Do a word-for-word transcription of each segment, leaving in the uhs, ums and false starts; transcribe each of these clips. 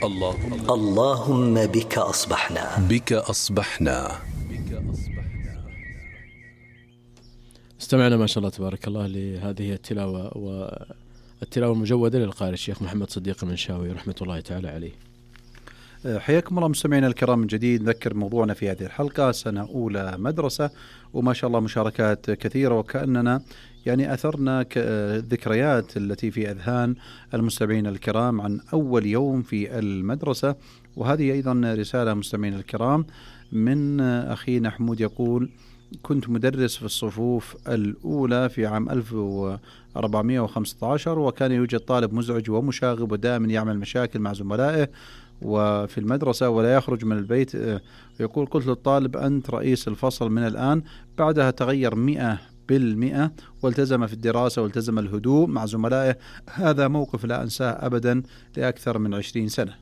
اللهم اللهم بك أصبحنا بك أصبحنا. استمعنا ما شاء الله تبارك الله لهذه التلاوة، والتلاوة المجودة للقارئ الشيخ محمد صديق المنشاوي رحمة الله تعالى عليه. حياكم الله مستمعينا الكرام من جديد. نذكر موضوعنا في هذه الحلقة سنة أولى مدرسة، وما شاء الله مشاركات كثيرة، وكأننا يعني أثرنا الذكريات التي في أذهان المستمعين الكرام عن أول يوم في المدرسة. وهذه أيضا رسالة مستمعين الكرام من أخينا حمود، يقول: كنت مدرس في الصفوف الأولى في عام ألف وأربعمائة وخمسة عشر، وكان يوجد طالب مزعج ومشاغب ودائما يعمل مشاكل مع زملائه وفي المدرسة ولا يخرج من البيت. يقول: قلت للطالب: أنت رئيس الفصل من الآن. بعدها تغير مئة بالمئة والتزم في الدراسة والتزم الهدوء مع زملائه. هذا موقف لا أنساه أبدا لأكثر من عشرين سنة.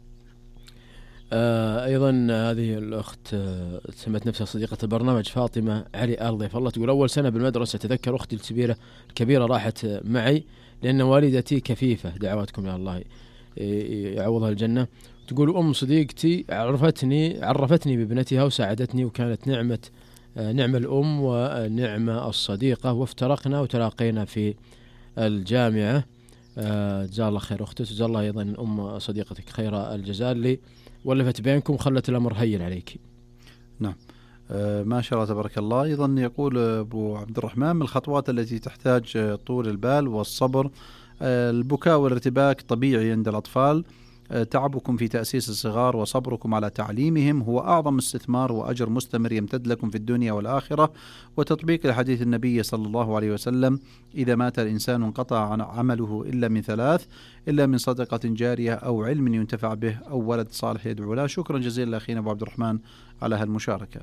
آه أيضا هذه الأخت آه سمت نفسها صديقة البرنامج، فاطمة علي آل ضيف الله، تقول: أول سنة بالمدرسة تذكر أختي الكبيرة الكبيرة راحت معي لأن والدتي كفيفة، دعواتكم يا الله يعوضها الجنة. تقول: أم صديقتي عرفتني عرفتني بابنتها وساعدتني، وكانت نعمة آه نعمة الأم ونعمة الصديقة، وافترقنا وتلاقينا في الجامعة. آه جزا الله خير أختي، جزا الله أيضا أم صديقتك خير الجزاء اللي ولفت بينكم وخلت الأمر هين عليك. نعم آه ما شاء الله تبارك الله. أيضا يقول أبو عبد الرحمن: من الخطوات التي تحتاج طول البال والصبر آه البكاء والارتباك طبيعي عند الأطفال. آه تعبكم في تأسيس الصغار وصبركم على تعليمهم هو أعظم استثمار وأجر مستمر يمتد لكم في الدنيا والآخرة. وتطبيق لحديث النبي صلى الله عليه وسلم: إذا مات الإنسان انقطع عن عمله إلا من ثلاث، إلا من صدقة جارية أو علم ينتفع به أو ولد صالح يدعو له. شكرا جزيلا أخينا أبو عبد الرحمن على هالمشاركة.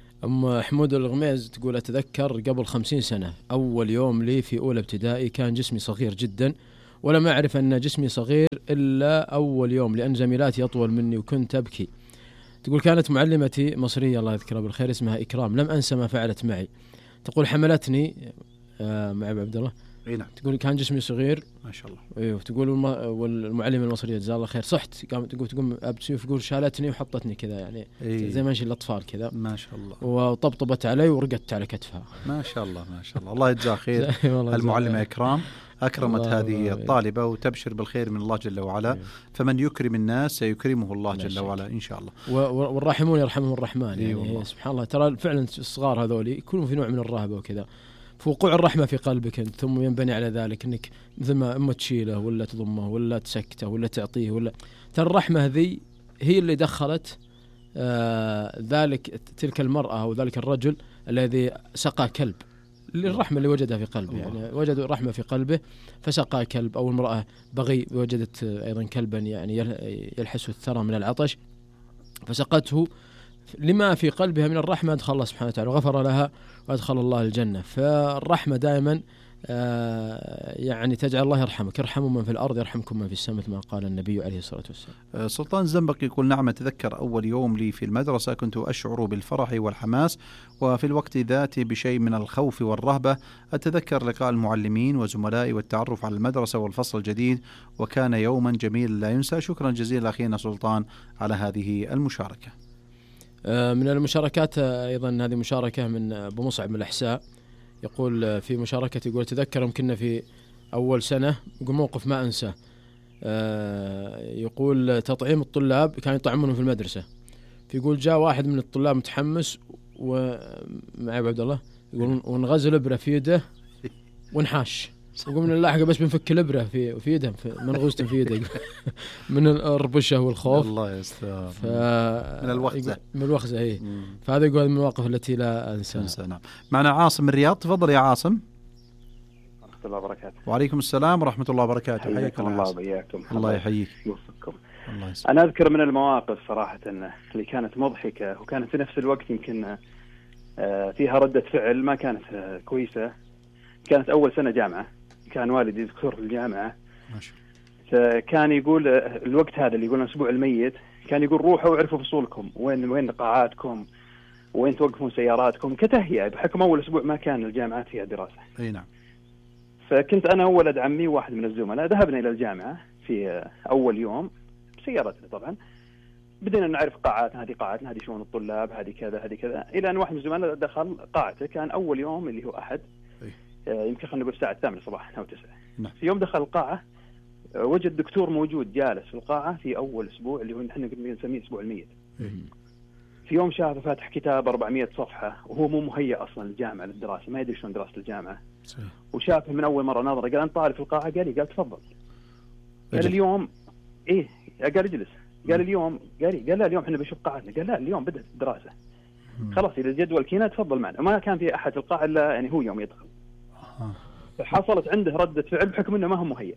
أم حمود الغميز تقول: أتذكر قبل خمسين سنة أول يوم لي في أولى ابتدائي، كان جسمي صغير جدا ولم أعرف أن جسمي صغير إلا أول يوم لأن زميلاتي أطول مني وكنت أبكي. تقول: كانت معلمتي مصرية الله يذكرها بالخير اسمها إكرام، لم أنسى ما فعلت معي. تقول: حملتني آه مع عبد الله. نعم. تقول: كان جسمي صغير ما شاء الله. ايوه. تقول: والمعلمه المصريه جزاها الله خير صحت، قامت تقول تقوم ابتسم، تقول: شالتني وحطتني كذا يعني إيه. زي ما نشيل الاطفال كذا ما شاء الله، وطبطبت علي ورقدت على كتفها. ما شاء الله ما شاء الله. الله يجزاها خير. المعلمه إكرام أكرمت هذه الطالبة وتبشر بالخير من الله جل وعلا. فمن يكرم الناس سيكرمه الله جل وعلا إن شاء الله. والراحمون يرحمهم الرحمن. يعني سبحان الله، ترى فعلا الصغار هذول يكونوا في نوع من الرهبة وكذا، فوقوع الرحمة في قلبك أنت، ثم ينبني على ذلك أنك مثل ما أما تشيله ولا تضمه ولا تسكته ولا تعطيه ولا، ترى الرحمة هذه هي اللي دخلت آه ذلك تلك المرأة أو ذلك الرجل الذي سقى كلب، للرحمة اللي وجدها في قلبه. يعني وجد رحمة في قلبه فسقى كلب، أو المرأة بغي وجدت أيضا كلبا يعني يلحس الثرى من العطش فسقته، لما في قلبها من الرحمة أدخل الله سبحانه وتعالى وغفر لها وأدخل الله الجنة. فالرحمة دائما آه يعني تجعل الله يرحمك، يرحم من في الأرض يرحمكم من في السماء مثل ما قال النبي عليه الصلاة والسلام. سلطان زنبق يقول: نعم أتذكر أول يوم لي في المدرسة كنت أشعر بالفرح والحماس وفي الوقت ذاته بشيء من الخوف والرهبة. أتذكر لقاء المعلمين وزملائي والتعرف على المدرسة والفصل الجديد، وكان يوما جميل لا ينسى. شكرا جزيلا أخينا سلطان على هذه المشاركة. من المشاركات أيضا هذه مشاركة من أبو مصعب من الأحساء، يقول في مشاركة يقول: تذكر يمكننا في أول سنة، يقول موقف ما أنسى. يقول تطعيم الطلاب كان يطعمونهم في المدرسة، يقول جاء واحد من الطلاب متحمس ومع عبد الله يقول ونغزل إبرة في يده ونحاش، يقول من اللاحقة بس بنفك الإبرة في في يده منغوزة في يده من الربشة والخوف. الله يستر. ف... من الوخزة من الوخزة هي. فهذا يقول من المواقف التي لا أنساها. نعم. معنا عاصم من الرياض، تفضل يا عاصم. ورحمة الله وبركاته. وعليكم السلام ورحمة الله وبركاته. حياكم الله وبياكم. الله يحييك. يوفقكم. الله أنا أذكر من المواقف صراحة اللي كانت مضحكة وكانت في نفس الوقت يمكن فيها ردة فعل ما كانت كويسة. كانت أول سنة جامعة، كان والدي دكتور في الجامعة، كان يقول الوقت هذا اللي يقولون أسبوع الميت، كان يقول روحوا وعرفوا فصولكم وين وين قاعاتكم وين توقفون سياراتكم كتهيئة، بحكم أول أسبوع ما كان الجامعات فيها دراسة. أي نعم. فكنت أنا وولد عمي وواحد من الزملاء ذهبنا إلى الجامعة في أول يوم، بسيارتنا طبعا. بدينا نعرف قاعاتنا، هذه قاعاتنا، هذه شؤون الطلاب، هذه كذا هذه كذا، الى ان واحد من الزملاء دخل قاعته. كان اول يوم اللي هو احد، آه يمكن خلينا نقول الساعه الثامنة صباحا او تسعة. نعم. في يوم دخل القاعه آه وجد دكتور موجود جالس في القاعه في اول اسبوع اللي هو نحن نسميه اسبوع الميت. في يوم شافه فاتح كتاب أربعمية صفحه وهو مو مهيأ اصلا للجامعه للدراسه، ما يدري شلون دراسه الجامعه. صحيح. وشافه من اول مره نظره، قال انت طالب في القاعه؟ قال لي. قال تفضل. قال اليوم ايه؟ قال اجلس. قال اليوم قال لي قال لا اليوم احنا بنشوف قاعتنا. قال لا اليوم بدأت الدراسه خلاص، اذا الجدول كينا تفضل معنا. وما كان في احد في القاعه الا يعني هو يوم يدخل. حصلت عنده رده فعل بحكم انه ما هو مهيأ.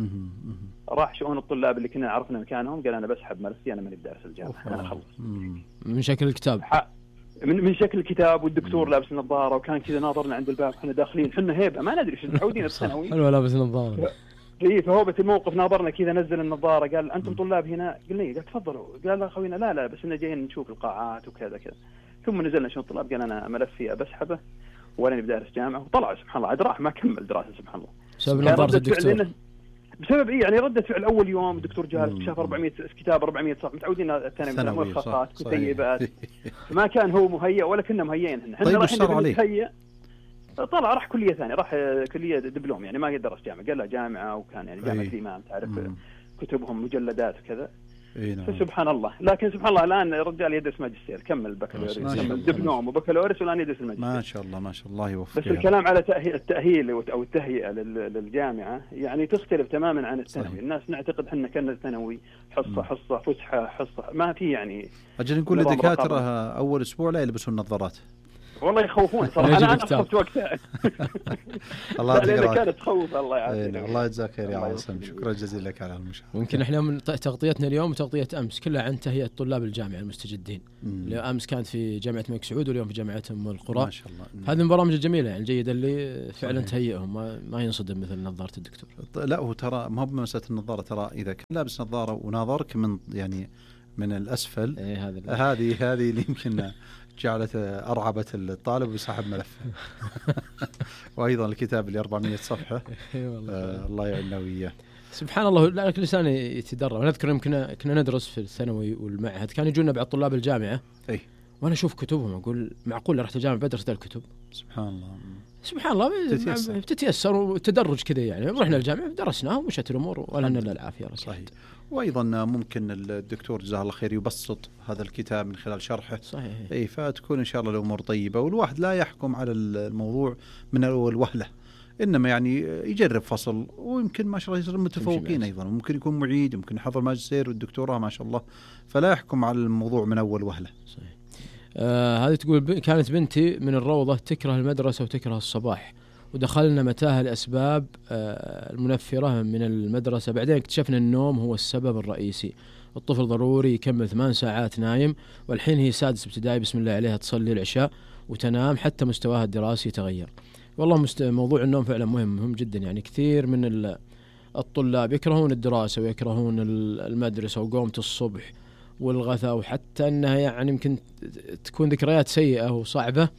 راح شؤون الطلاب اللي كنا عرفنا مكانهم، قال انا بسحب ملفي، انا ماني بدارس الجامعه، انا خلص. من شكل الكتاب، من من شكل الكتاب، والدكتور لابس نظاره وكان كذا ناظرنا عند الباب، احنا داخلين احنا هيبه ما ندري ايش متعودين الثانوي. حلو لابس نظاره. اي فهوبة الموقف ناظرنا كذا، نزل النظاره قال انتم طلاب هنا؟ قلنا قال تفضلوا. قال لا خوينا لا لا بس إننا جايين نشوف القاعات وكذا كذا. ثم نزلنا شؤون الطلاب، قال انا ملفي بسحبه ولا بدارس جامعه. وطلع سبحان الله عاد راح ما كمل دراسه سبحان الله بسبب نظاره الدكتور. بسبب ايه يعني ردة فعل اول يوم الدكتور جالس شاف أربعمية كتاب أربعمية صفحه، متعودين الثانوي ملخصات كتيبات. ما كان هو مهيأ ولا كنا مهيئين احنا. طيب رايحين نتهيأ. طلع راح كليه ثانيه، راح كليه دبلوم يعني ما درس جامعه. قال له جامعه وكان يعني جامعه الامام تعرف مم. كتبهم مجلدات وكذا. نعم. فسبحان الله. لكن سبحان الله الان الرجال يدرس ماجستير، كمل بكالوريوس، كمل دبلوم وبكالوريوس، والان يدرس الماجستير. ما شاء الله ما شاء الله يوفقه. بس الكلام على تأهيل التاهيل او التهيئه للجامعه يعني تختلف تماما عن الثانوي. الناس نعتقد احنا كنا الثانوي حصه حصه فسحه حصه، ما في يعني. اجل نقول للدكاتره اول اسبوع لا يلبسون النظارات. والله يخوفون صراحه. انا انا خفت وقتها. الله يجزاك كانت تخوف. الله يعافيك. الله يجزاك خير يا عاصم، شكرا جزيلا لك على المشاركه. ممكن احنا من تغطيتنا اليوم وتغطيه امس كلها عن تهيئه طلاب الجامعه المستجدين. امس كانت في جامعه الملك سعود واليوم في جامعه ام القرى. ما شاء الله. هذه من البرامج الجميله يعني الجيده اللي فعلا تهيئهم، ما, ما ينصدم مثل نظاره الدكتور. لا هو ترى ما هو بمساله النظاره، ترى اذا كان لابس نظاره وناظرك من يعني من الاسفل، إيه هذه هذه اللي يمكن جعلت أرعبت الطالب ويسحب ملفه. وأيضا الكتاب اللي أربعمية صفحة. آه الله يعيننا وإياه. سبحان الله. لكن الإنسان يتدرب. نذكر يمكن كنا ندرس في الثانوي والمعهد، كان يجونا بعض طلاب الجامعة أي وأنا أشوف كتبهم أقول معقول رحت الجامعة بدرس ذا الكتب؟ سبحان الله سبحان الله. تتيسر, تتيسر وتدرج كذا يعني. رحنا الجامعة درسناها ومشت الأمور ولنا إلا العافية. صحيح. وأيضا ممكن الدكتور جزاه الله خير يبسط هذا الكتاب من خلال شرحه. صحيح. أي فتكون إن شاء الله الأمور طيبة، والواحد لا يحكم على الموضوع من أول وهلة، إنما يعني يجرب فصل، ويمكن ما شاء الله يصير متفوقين أيضا، وممكن يكون معيد، وممكن يحضر ماجستير والدكتوراه ما شاء الله، فلا يحكم على الموضوع من أول وهلة. صحيح. آه هذه تقول ب... كانت بنتي من الروضة تكره المدرسة وتكره الصباح، ودخلنا متاهة لأسباب آه المنفرة من المدرسة، بعدين اكتشفنا النوم هو السبب الرئيسي. الطفل ضروري يكمل ثمان ساعات نايم، والحين هي سادس ابتدائي بسم الله عليها تصلي العشاء وتنام، حتى مستواها الدراسي يتغير. والله مست... موضوع النوم فعلا مهم مهم جدا يعني. كثير من الطلاب يكرهون الدراسة ويكرهون المدرسة وقومة الصبح والغثاء، وحتى أنها يعني يمكن تكون ذكريات سيئة وصعبة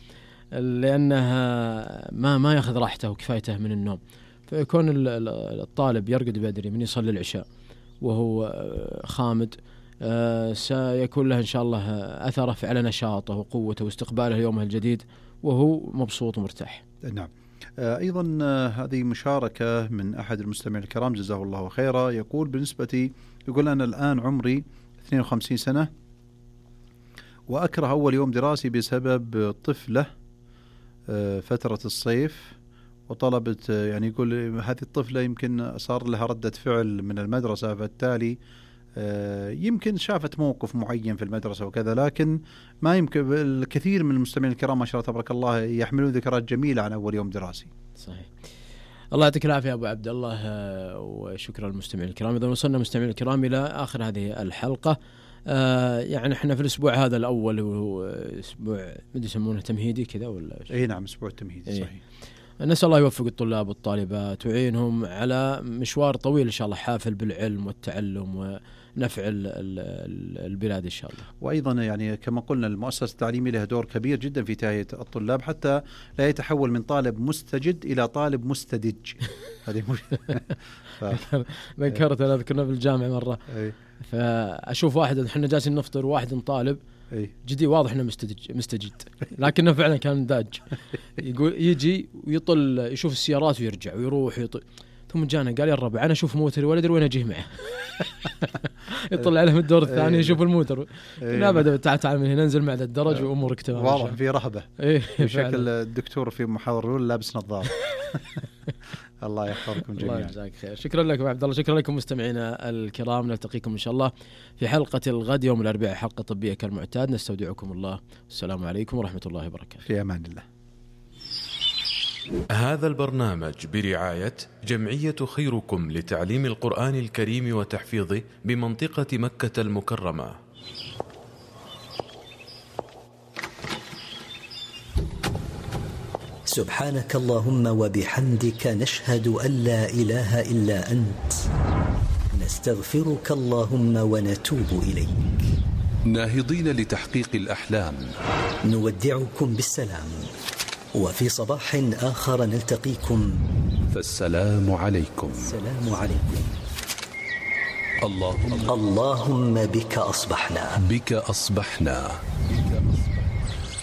لأنها ما ما يأخذ راحته وكفايته من النوم. فيكون الطالب يرقد بدري من يصلي العشاء وهو خامد، سيكون له إن شاء الله أثره على نشاطه وقوته واستقباله يومه الجديد وهو مبسوط ومرتاح. نعم. أيضا هذه مشاركة من أحد المستمعين الكرام جزاه الله خيرا، يقول بالنسبة يقول أنا الآن عمري اثنين وخمسين سنة وأكره أول يوم دراسي بسبب طفلة فترة الصيف، وطلبت يعني يقول هذه الطفلة يمكن صار لها ردة فعل من المدرسة، فبالتالي يمكن شافت موقف معين في المدرسة وكذا، لكن ما يمكن الكثير من المستمعين الكرام ما شاء الله تبارك الله يحملون ذكريات جميلة عن أول يوم دراسي. صحيح. الله يعطيك العافية أبو عبد الله، وشكرا للمستمعين الكرام. إذا وصلنا مستمعين الكرام إلى آخر هذه الحلقة، آه يعني احنا في الأسبوع هذا الأول وهو أسبوع مدري يسمونه تمهيدي كذا ولا؟ أي نعم أسبوع تمهيدي. إيه. صحيح. نسأل الله يوفق الطلاب والطالبات ويعينهم على مشوار طويل إن شاء الله حافل بالعلم والتعلم ونفع البلاد إن شاء الله. وأيضا يعني كما قلنا المؤسسة التعليمية لها دور كبير جدا في تهيئة الطلاب حتى لا يتحول من طالب مستجد إلى طالب مستدج. هذه مش ذكرت أنا ذكرنا في الجامعة مرة فأشوف واحد إحنا جالسين نفطر واحد طالب جدي واضح انه مستجد مستجد لكنه فعلا كان داج. يقول يجي ويطل يشوف السيارات ويرجع ويروح يطل. ثم جانا قال يا الربع انا اشوف موتر ولا ادري وين اجيه معه. يطلع عليه من الدور الثاني يشوف الموتر. لا بدا تعال تعال من هنا ننزل مع ذا الدرج وامورك تمام. واضح في رهبه بشكل الدكتور في محاضره لابس نظاره. الله يحفظكم جميعا. الله يجزاك خير. شكرا لكم عبد الله. شكرا لكم مستمعينا الكرام. نلتقيكم ان شاء الله في حلقه الغد يوم الاربعاء حلقه طبيه كالمعتاد. نستودعكم الله. السلام عليكم ورحمه الله وبركاته. في امان الله. هذا البرنامج برعاية جمعية خيركم لتعليم القرآن الكريم وتحفيظه بمنطقة مكة المكرمة. سبحانك اللهم وبحمدك نشهد أن لا إله إلا أنت نستغفرك اللهم ونتوب إليك. ناهضين لتحقيق الأحلام نودعكم بالسلام وفي صباح آخر نلتقيكم فالسلام عليكم. السلام عليكم. اللهم اللهم بك أصبحنا بك أصبحنا